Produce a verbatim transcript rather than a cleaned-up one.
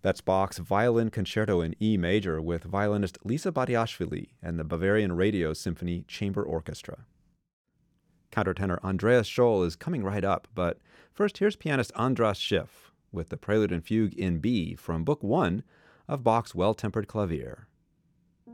That's Bach's Violin Concerto in E major with violinist Lisa Badiashvili and the Bavarian Radio Symphony Chamber Orchestra. Countertenor Andreas Scholl is coming right up, but first here's pianist Andras Schiff with the Prelude and Fugue in B from Book One of Bach's Well-Tempered Clavier.